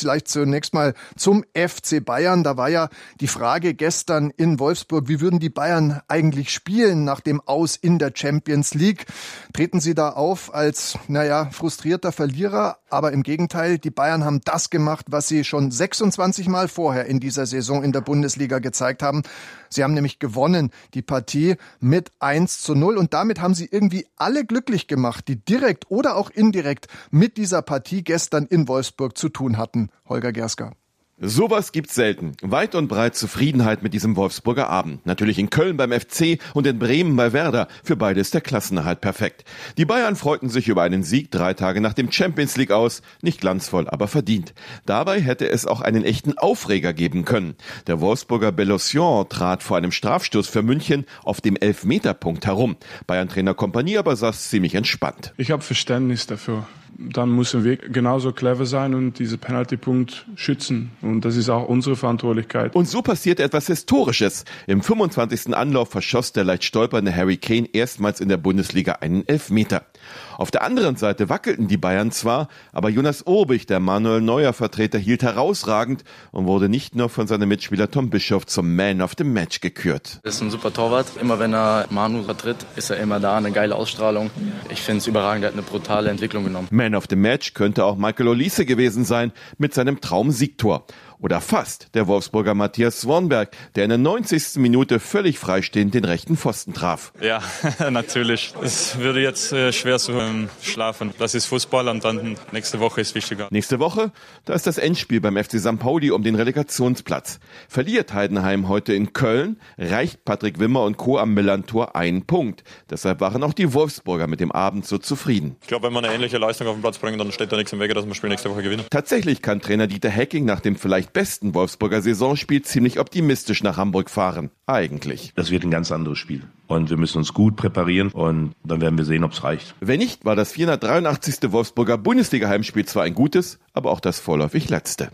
vielleicht zunächst mal zum FC Bayern. Da war ja die Frage gestern in Wolfsburg, wie würden die Bayern eigentlich spielen nach dem Aus in der Champions League? Treten sie da auf als, frustrierter Verlierer? Aber im Gegenteil, die Bayern haben das gemacht, was sie schon 26 Mal vorher in dieser Saison in der Bundesliga gezeigt haben. Sie haben nämlich gewonnen, die Partie mit 1:0. Und damit haben sie irgendwie alle glücklich gemacht, die direkt oder auch indirekt mit dieser Partie gestern in Wolfsburg zu tun hatten. Holger Gerska. Sowas gibt's selten. Weit und breit Zufriedenheit mit diesem Wolfsburger Abend. Natürlich in Köln beim FC und in Bremen bei Werder. Für beide ist der Klassenerhalt perfekt. Die Bayern freuten sich über einen Sieg 3 Tage nach dem Champions League aus. Nicht glanzvoll, aber verdient. Dabei hätte es auch einen echten Aufreger geben können. Der Wolfsburger Bellosion trat vor einem Strafstoß für München auf dem Elfmeterpunkt herum. Bayern-Trainer Kompanie aber saß ziemlich entspannt. Ich habe Verständnis dafür. Dann müssen wir genauso clever sein und diesen Penaltypunkt schützen. Und das ist auch unsere Verantwortlichkeit. Und so passierte etwas Historisches. Im 25. Anlauf verschoss der leicht stolpernde Harry Kane erstmals in der Bundesliga einen Elfmeter. Auf der anderen Seite wackelten die Bayern zwar, aber Jonas Obig, der Manuel Neuer-Vertreter, hielt herausragend und wurde nicht nur von seinem Mitspieler Tom Bischoff zum Man of the Match gekürt. Er ist ein super Torwart. Immer wenn er Manu vertritt, ist er immer da, eine geile Ausstrahlung. Ich finde es überragend, er hat eine brutale Entwicklung genommen. Man of the Match könnte auch Michael Olise gewesen sein mit seinem Traum-Siegtor. Oder fast der Wolfsburger Matthias Swanberg, der in der 90. Minute völlig freistehend den rechten Pfosten traf. Ja, natürlich. Es würde jetzt schwer zu schlafen. Das ist Fußball und dann nächste Woche ist wichtiger. Nächste Woche, da ist das Endspiel beim FC St. Pauli um den Relegationsplatz. Verliert Heidenheim heute in Köln, reicht Patrick Wimmer und Co. am Millantor einen Punkt. Deshalb waren auch die Wolfsburger mit dem Abend so zufrieden. Ich glaube, wenn wir eine ähnliche Leistung auf den Platz bringen, dann steht da nichts im Wege, dass wir das Spiel nächste Woche gewinnen. Tatsächlich kann Trainer Dieter Hecking nach dem vielleicht besten Wolfsburger Saisonspiel ziemlich optimistisch nach Hamburg fahren. Eigentlich. Das wird ein ganz anderes Spiel. Und wir müssen uns gut präparieren und dann werden wir sehen, ob es reicht. Wenn nicht, war das 483. Wolfsburger Bundesliga-Heimspiel zwar ein gutes, aber auch das vorläufig letzte.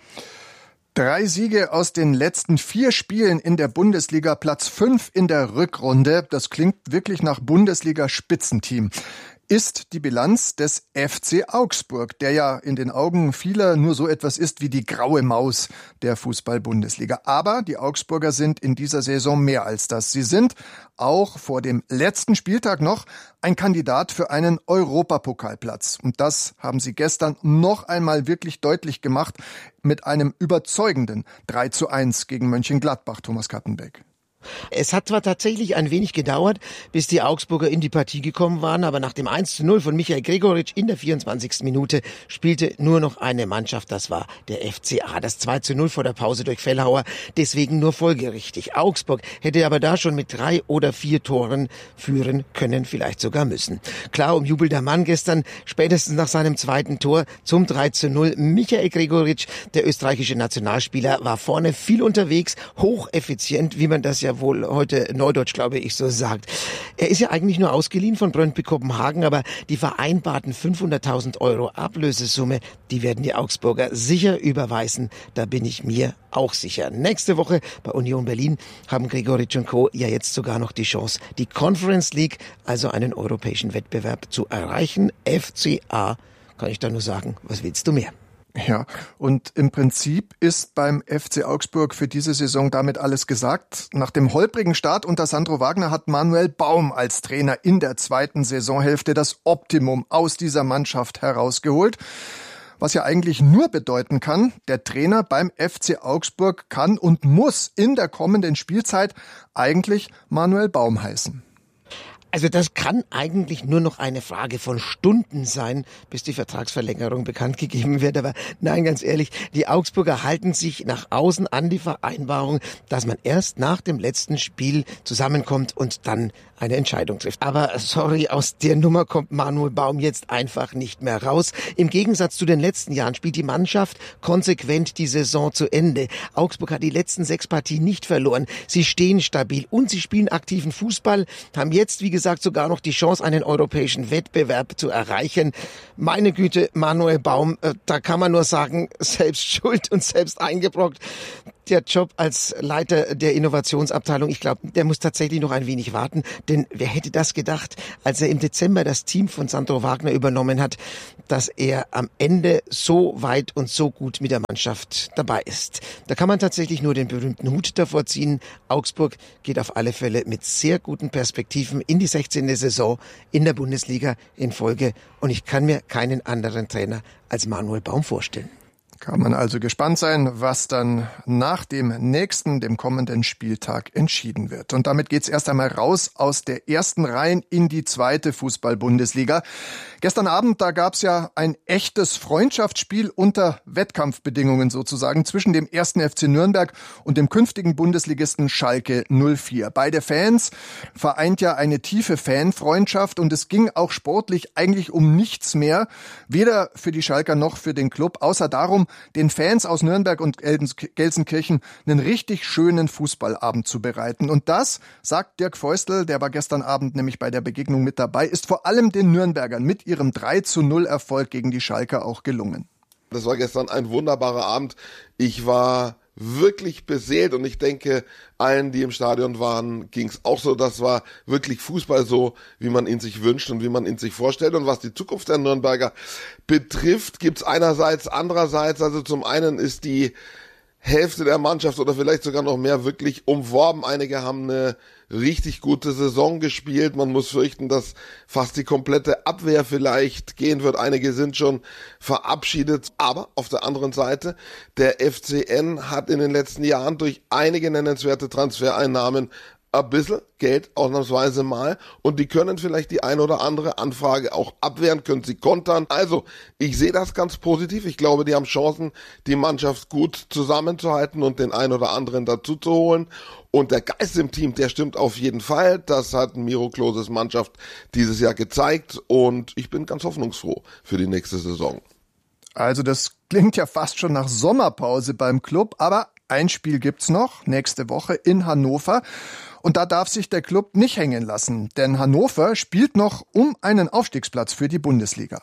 3 Siege aus den letzten 4 Spielen in der Bundesliga, Platz 5 in der Rückrunde. Das klingt wirklich nach Bundesliga-Spitzenteam. Ist die Bilanz des FC Augsburg, der ja in den Augen vieler nur so etwas ist wie die graue Maus der Fußball-Bundesliga. Aber die Augsburger sind in dieser Saison mehr als das. Sie sind auch vor dem letzten Spieltag noch ein Kandidat für einen Europapokalplatz. Und das haben sie gestern noch einmal wirklich deutlich gemacht mit einem überzeugenden 3:1 gegen Mönchengladbach, Thomas Kattenbeck. Es hat zwar tatsächlich ein wenig gedauert, bis die Augsburger in die Partie gekommen waren, aber nach dem 1:0 von Michael Gregoritsch in der 24. Minute spielte nur noch eine Mannschaft, das war der FCA. Das 2:0 vor der Pause durch Fellhauer, deswegen nur folgerichtig. Augsburg hätte aber da schon mit 3 oder 4 Toren führen können, vielleicht sogar müssen. Klar umjubelter Mann gestern, spätestens nach seinem zweiten Tor zum 3:0. Michael Gregoritsch, der österreichische Nationalspieler, war vorne viel unterwegs, hocheffizient, wie man das ja wohl heute Neudeutsch, glaube ich, so sagt. Er ist ja eigentlich nur ausgeliehen von Brøndby Kopenhagen, aber die vereinbarten 500.000 € Ablösesumme, die werden die Augsburger sicher überweisen. Da bin ich mir auch sicher. Nächste Woche bei Union Berlin haben Gregoritsch und Co. ja jetzt sogar noch die Chance, die Conference League, also einen europäischen Wettbewerb, zu erreichen. FCA, kann ich da nur sagen, was willst du mehr? Ja, und im Prinzip ist beim FC Augsburg für diese Saison damit alles gesagt. Nach dem holprigen Start unter Sandro Wagner hat Manuel Baum als Trainer in der zweiten Saisonhälfte das Optimum aus dieser Mannschaft herausgeholt. Was ja eigentlich nur bedeuten kann, der Trainer beim FC Augsburg kann und muss in der kommenden Spielzeit eigentlich Manuel Baum heißen. Also das kann eigentlich nur noch eine Frage von Stunden sein, bis die Vertragsverlängerung bekannt gegeben wird. Aber nein, ganz ehrlich, die Augsburger halten sich nach außen an die Vereinbarung, dass man erst nach dem letzten Spiel zusammenkommt und dann eine Entscheidung trifft. Aber sorry, aus der Nummer kommt Manuel Baum jetzt einfach nicht mehr raus. Im Gegensatz zu den letzten Jahren spielt die Mannschaft konsequent die Saison zu Ende. Augsburg hat die letzten 6 Partien nicht verloren. Sie stehen stabil und sie spielen aktiven Fußball, haben jetzt, wie gesagt, sogar noch die Chance, einen europäischen Wettbewerb zu erreichen. Meine Güte, Manuel Baum, da kann man nur sagen, selbst schuld und selbst eingebrockt. Der Job als Leiter der Innovationsabteilung, ich glaube, der muss tatsächlich noch ein wenig warten. Denn wer hätte das gedacht, als er im Dezember das Team von Sandro Wagner übernommen hat, dass er am Ende so weit und so gut mit der Mannschaft dabei ist. Da kann man tatsächlich nur den berühmten Hut davor ziehen. Augsburg geht auf alle Fälle mit sehr guten Perspektiven in die 16. Saison in der Bundesliga in Folge. Und ich kann mir keinen anderen Trainer als Manuel Baum vorstellen. Kann man also gespannt sein, was dann nach dem kommenden Spieltag entschieden wird. Und damit geht's erst einmal raus aus der ersten Reihe in die zweite Fußball-Bundesliga. Gestern Abend, da gab's ja ein echtes Freundschaftsspiel unter Wettkampfbedingungen sozusagen zwischen dem 1. FC Nürnberg und dem künftigen Bundesligisten Schalke 04. Beide Fans vereint ja eine tiefe Fanfreundschaft und es ging auch sportlich eigentlich um nichts mehr, weder für die Schalker noch für den Club, außer darum, den Fans aus Nürnberg und Gelsenkirchen einen richtig schönen Fußballabend zu bereiten. Und das, sagt Dirk Feustel, der war gestern Abend nämlich bei der Begegnung mit dabei, ist vor allem den Nürnbergern mit ihrem 3:0 Erfolg gegen die Schalker auch gelungen. Das war gestern ein wunderbarer Abend. Ich war wirklich beseelt und ich denke, allen, die im Stadion waren, ging's auch so. Das war wirklich Fußball so, wie man ihn sich wünscht und wie man ihn sich vorstellt. Und was die Zukunft der Nürnberger betrifft, gibt's einerseits, andererseits, also zum einen ist die Hälfte der Mannschaft oder vielleicht sogar noch mehr wirklich umworben. Einige haben eine richtig gute Saison gespielt. Man muss fürchten, dass fast die komplette Abwehr vielleicht gehen wird. Einige sind schon verabschiedet. Aber auf der anderen Seite, der FCN hat in den letzten Jahren durch einige nennenswerte Transfereinnahmen ein bisschen Geld ausnahmsweise mal und die können vielleicht die ein oder andere Anfrage auch abwehren, können sie kontern. Also, ich sehe das ganz positiv. Ich glaube, die haben Chancen, die Mannschaft gut zusammenzuhalten und den ein oder anderen dazu zu holen. Und der Geist im Team, der stimmt auf jeden Fall. Das hat Miro Kloses Mannschaft dieses Jahr gezeigt und ich bin ganz hoffnungsfroh für die nächste Saison. Also, das klingt ja fast schon nach Sommerpause beim Club, aber ein Spiel gibt's noch, nächste Woche in Hannover. Und da darf sich der Club nicht hängen lassen, denn Hannover spielt noch um einen Aufstiegsplatz für die Bundesliga.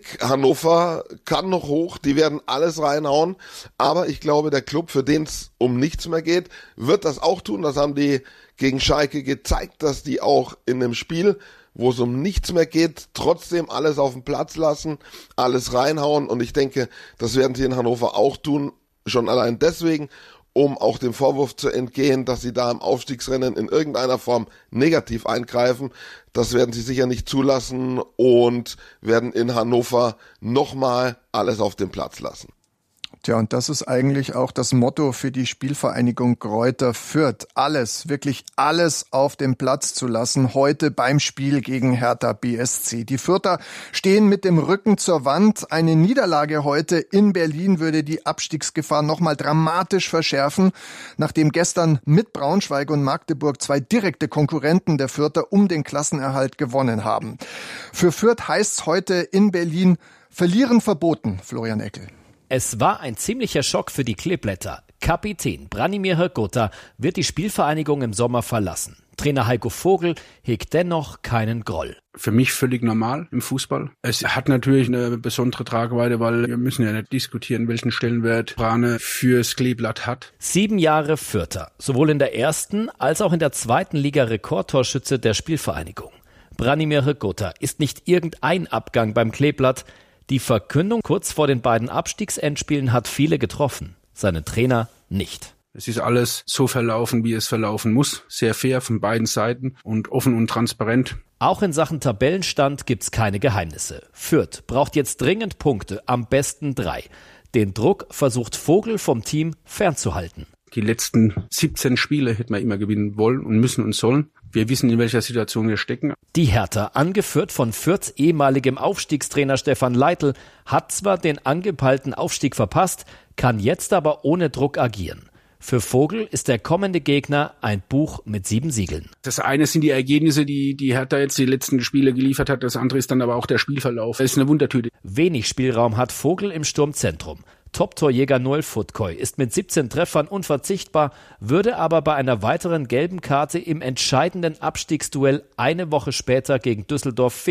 Hannover kann noch hoch, die werden alles reinhauen, aber ich glaube, der Club, für den es um nichts mehr geht, wird das auch tun. Das haben die gegen Schalke gezeigt, dass die auch in einem Spiel, wo es um nichts mehr geht, trotzdem alles auf den Platz lassen, alles reinhauen und ich denke, das werden sie in Hannover auch tun, schon allein deswegen, um auch dem Vorwurf zu entgehen, dass sie da im Aufstiegsrennen in irgendeiner Form negativ eingreifen. Das werden sie sicher nicht zulassen und werden in Hannover nochmal alles auf den Platz lassen. Tja, und das ist eigentlich auch das Motto für die Spielvereinigung Greuther Fürth. Alles, wirklich alles auf den Platz zu lassen, heute beim Spiel gegen Hertha BSC. Die Fürther stehen mit dem Rücken zur Wand. Eine Niederlage heute in Berlin würde die Abstiegsgefahr nochmal dramatisch verschärfen, nachdem gestern mit Braunschweig und Magdeburg zwei direkte Konkurrenten der Fürther um den Klassenerhalt gewonnen haben. Für Fürth heißt's heute in Berlin, verlieren verboten, Florian Eckel. Es war ein ziemlicher Schock für die Kleeblätter. Kapitän Branimir Hrgota wird die Spielvereinigung im Sommer verlassen. Trainer Heiko Vogel hegt dennoch keinen Groll. Für mich völlig normal im Fußball. Es hat natürlich eine besondere Tragweite, weil wir müssen ja nicht diskutieren, welchen Stellenwert Brane fürs Kleeblatt hat. 7 Jahre Fürther, sowohl in der ersten als auch in der zweiten Liga Rekordtorschütze der Spielvereinigung. Branimir Hrgota ist nicht irgendein Abgang beim Kleeblatt. Die Verkündung kurz vor den beiden Abstiegsendspielen hat viele getroffen, seine Trainer nicht. Es ist alles so verlaufen, wie es verlaufen muss. Sehr fair von beiden Seiten und offen und transparent. Auch in Sachen Tabellenstand gibt's keine Geheimnisse. Fürth braucht jetzt dringend Punkte, am besten 3. Den Druck versucht Vogel vom Team fernzuhalten. Die letzten 17 Spiele hätten wir immer gewinnen wollen und müssen und sollen. Wir wissen, in welcher Situation wir stecken. Die Hertha, angeführt von Fürths ehemaligem Aufstiegstrainer Stefan Leitl, hat zwar den angepeilten Aufstieg verpasst, kann jetzt aber ohne Druck agieren. Für Vogel ist der kommende Gegner ein Buch mit 7 Siegeln. Das eine sind die Ergebnisse, die Hertha jetzt die letzten Spiele geliefert hat. Das andere ist dann aber auch der Spielverlauf. Das ist eine Wundertüte. Wenig Spielraum hat Vogel im Sturmzentrum. Top-Torjäger Noel Futkoy ist mit 17 Treffern unverzichtbar, würde aber bei einer weiteren gelben Karte im entscheidenden Abstiegsduell eine Woche später gegen Düsseldorf fehlen.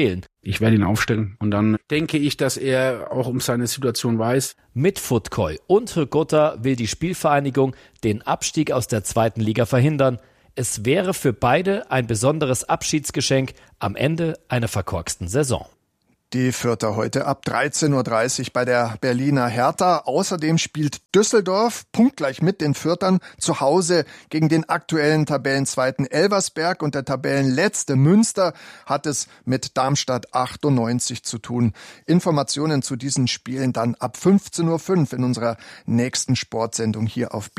Ich werde ihn aufstellen und dann denke ich, dass er auch um seine Situation weiß. Mit Futkoi und Hrgota will die Spielvereinigung den Abstieg aus der 2. Liga verhindern. Es wäre für beide ein besonderes Abschiedsgeschenk am Ende einer verkorksten Saison. Die Fürther heute ab 13.30 Uhr bei der Berliner Hertha. Außerdem spielt Düsseldorf punktgleich mit den Fürthern zu Hause gegen den aktuellen Tabellenzweiten Elversberg, und der Tabellenletzte Münster hat es mit Darmstadt 98 zu tun. Informationen zu diesen Spielen dann ab 15.05 Uhr in unserer nächsten Sportsendung hier auf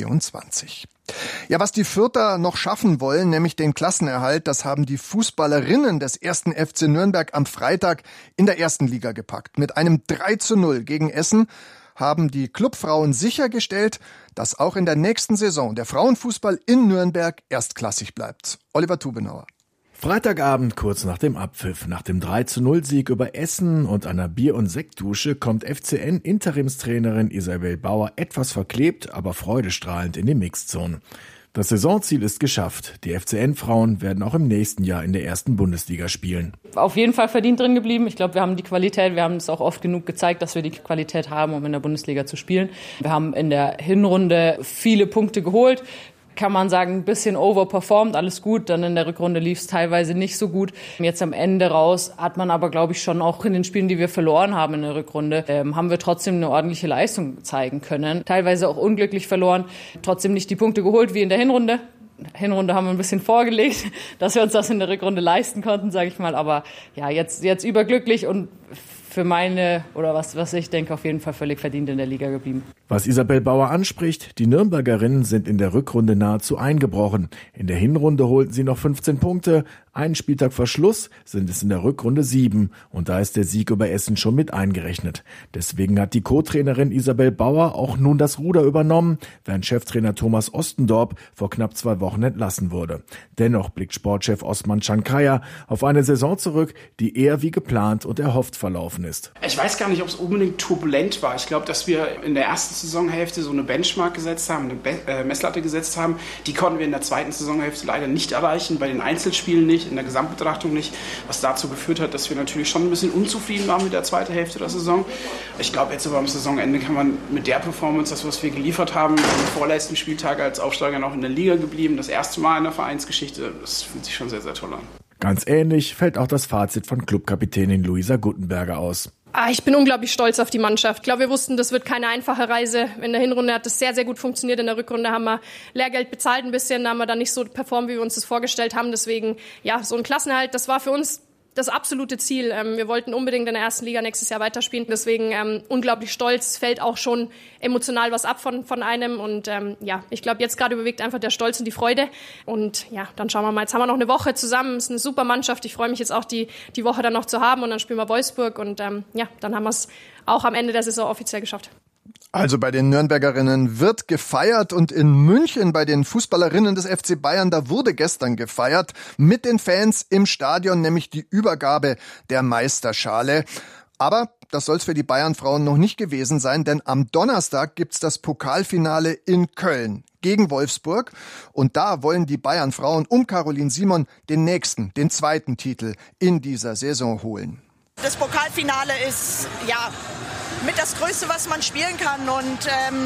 BR24. Ja, was die Fürther noch schaffen wollen, nämlich den Klassenerhalt, das haben die Fußballerinnen des 1. FC Nürnberg am Freitag in der 1. Liga gepackt. Mit einem 3:0 gegen Essen haben die Clubfrauen sichergestellt, dass auch in der nächsten Saison der Frauenfußball in Nürnberg erstklassig bleibt. Oliver Tubenauer. Freitagabend kurz nach dem Abpfiff, nach dem 3:0-Sieg über Essen und einer Bier- und Sektdusche kommt FCN-Interimstrainerin Isabel Bauer etwas verklebt, aber freudestrahlend in die Mixzone. Das Saisonziel ist geschafft. Die FCN-Frauen werden auch im nächsten Jahr in der 1. Bundesliga spielen. Auf jeden Fall verdient drin geblieben. Ich glaube, wir haben die Qualität. Wir haben es auch oft genug gezeigt, dass wir die Qualität haben, um in der Bundesliga zu spielen. Wir haben in der Hinrunde viele Punkte geholt. Kann man sagen, ein bisschen overperformed, alles gut. Dann in der Rückrunde lief es teilweise nicht so gut. Jetzt am Ende raus hat man aber, glaube ich, schon auch in den Spielen, die wir verloren haben in der Rückrunde, haben wir trotzdem eine ordentliche Leistung zeigen können. Teilweise auch unglücklich verloren, trotzdem nicht die Punkte geholt wie in der Hinrunde. Hinrunde haben wir ein bisschen vorgelegt, dass wir uns das in der Rückrunde leisten konnten, sage ich mal. Aber ja, jetzt überglücklich und für meine, oder was ich denke, auf jeden Fall völlig verdient in der Liga geblieben. Was Isabel Bauer anspricht, die Nürnbergerinnen sind in der Rückrunde nahezu eingebrochen. In der Hinrunde holten sie noch 15 Punkte. Einen Spieltag vor Schluss sind es in der Rückrunde 7. Und da ist der Sieg über Essen schon mit eingerechnet. Deswegen hat die Co-Trainerin Isabel Bauer auch nun das Ruder übernommen, während Cheftrainer Thomas Ostendorp vor knapp 2 Wochen entlassen wurde. Dennoch blickt Sportchef Osman Chankaya auf eine Saison zurück, die eher wie geplant und erhofft verlaufen ist. Ich weiß gar nicht, ob es unbedingt turbulent war. Ich glaube, dass wir in der ersten Saisonhälfte so eine Benchmark gesetzt haben, eine Messlatte gesetzt haben. Die konnten wir in der zweiten Saisonhälfte leider nicht erreichen, bei den Einzelspielen nicht, in der Gesamtbetrachtung nicht, was dazu geführt hat, dass wir natürlich schon ein bisschen unzufrieden waren mit der zweiten Hälfte der Saison. Ich glaube, jetzt aber am Saisonende kann man mit der Performance, das, was wir geliefert haben, am vorletzten Spieltag als Aufsteiger noch in der Liga geblieben, das erste Mal in der Vereinsgeschichte, das fühlt sich schon sehr, sehr toll an. Ganz ähnlich fällt auch das Fazit von Clubkapitänin Luisa Guttenberger aus. Ich bin unglaublich stolz auf die Mannschaft. Ich glaube, wir wussten, das wird keine einfache Reise. In der Hinrunde hat das sehr, sehr gut funktioniert. In der Rückrunde haben wir Lehrgeld bezahlt ein bisschen, da haben wir dann nicht so performt, wie wir uns das vorgestellt haben. Deswegen, ja, so ein Klassenerhalt, das war für uns das absolute Ziel. Wir wollten unbedingt in der 1. Liga nächstes Jahr weiterspielen. Deswegen unglaublich stolz, fällt auch schon emotional was ab von einem. Und ja, ich glaube, jetzt gerade überwiegt einfach der Stolz und die Freude. Und ja, dann schauen wir mal. Jetzt haben wir noch eine Woche zusammen. Es ist eine super Mannschaft. Ich freue mich jetzt auch, die Woche dann noch zu haben. Und dann spielen wir Wolfsburg. Und ja, dann haben wir es auch am Ende der Saison offiziell geschafft. Also bei den Nürnbergerinnen wird gefeiert, und in München bei den Fußballerinnen des FC Bayern, da wurde gestern gefeiert mit den Fans im Stadion, nämlich die Übergabe der Meisterschale. Aber das soll es für die Bayern-Frauen noch nicht gewesen sein, denn am Donnerstag gibt's das Pokalfinale in Köln gegen Wolfsburg, und da wollen die Bayern-Frauen um Caroline Simon den 2. Titel in dieser Saison holen. Das Pokalfinale ist, ja, mit das Größte, was man spielen kann, und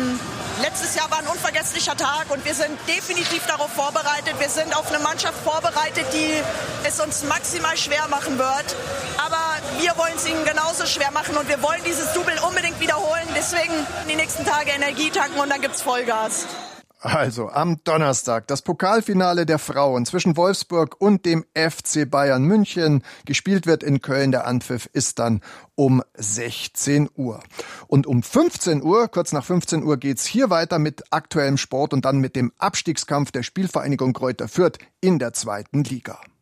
letztes Jahr war ein unvergesslicher Tag und wir sind definitiv darauf vorbereitet. Wir sind auf eine Mannschaft vorbereitet, die es uns maximal schwer machen wird, aber wir wollen es ihnen genauso schwer machen und wir wollen dieses Double unbedingt wiederholen. Deswegen die nächsten Tage Energie tanken und dann gibt's Vollgas. Also am Donnerstag das Pokalfinale der Frauen zwischen Wolfsburg und dem FC Bayern München. Gespielt wird in Köln. Der Anpfiff ist dann um 16 Uhr. Und um 15 Uhr, kurz nach 15 Uhr, geht's hier weiter mit aktuellem Sport und dann mit dem Abstiegskampf der Spielvereinigung Greuther Fürth in der 2. Liga.